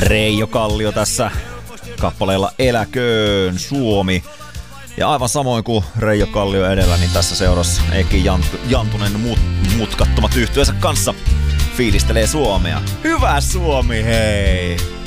Reijo Kallio tässä kappaleella Eläköön Suomi. Ja aivan samoin kuin Reijo Kallio edellä, niin tässä seurassa Eki Jantunen mutkattomat yhtyeensä kanssa fiilistelee Suomea. Hyvä Suomi, hei!